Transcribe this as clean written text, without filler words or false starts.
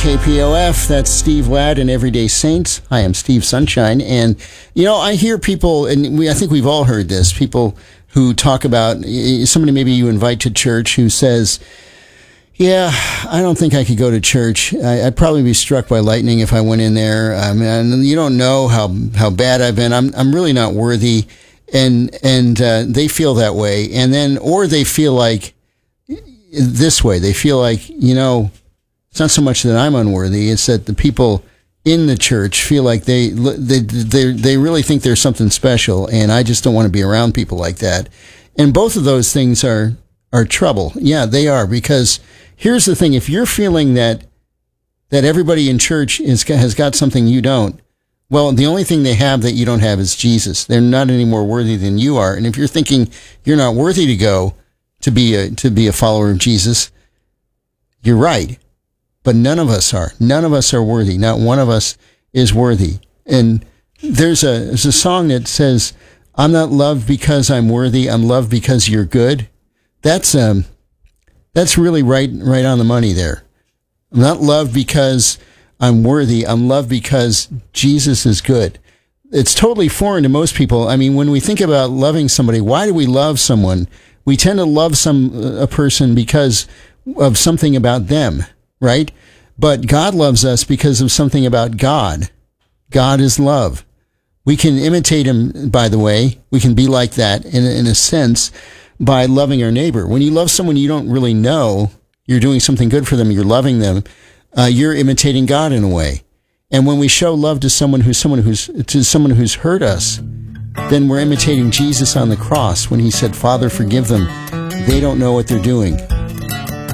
KPOF. That's Steve Ladd and Everyday Saints. Hi, I'm Steve Sunshine. And, I hear people, and I think we've all heard this, people who talk about, somebody maybe you invite to church who says, yeah, I don't think I could go to church. I'd probably be struck by lightning if I went in there. You don't know how bad I've been. I'm really not worthy. And they feel that way. And then, or they feel like this way. They feel like, it's not so much that I'm unworthy. It's that the people in the church feel like they really think there's something special. And I just don't want to be around people like that. And both of those things are trouble. Yeah, they are. Because here's the thing. If you're feeling that everybody in church has got something you don't, well, the only thing they have that you don't have is Jesus. They're not any more worthy than you are. And if you're thinking you're not worthy to go to be a follower of Jesus, you're right. But none of us are. None of us are worthy. Not one of us is worthy. And there's a song that says, I'm not loved because I'm worthy. I'm loved because you're good. That's really right on the money there. I'm not loved because I'm worthy. I'm loved because Jesus is good. It's totally foreign to most people. I mean, when we think about loving somebody, why do we love someone? We tend to love a person because of something about them, right? But God loves us because of something about God. God is love. We can imitate him, by the way. We can be like that in a sense by loving our neighbor. When you love someone you don't really know, you're doing something good for them, you're loving them, you're imitating God in a way. And when we show love to someone who's hurt us, then we're imitating Jesus on the cross when he said, Father, forgive them. They don't know what they're doing.